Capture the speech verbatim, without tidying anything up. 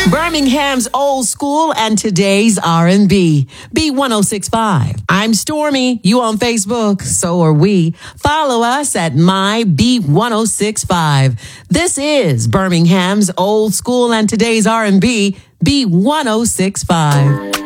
Birmingham's old school and today's R and B. B one oh six point five. I'm Stormy. You on Facebook? So are we. Follow us at my B one oh six point five. This is Birmingham's old school and today's R and B. B one oh six point five.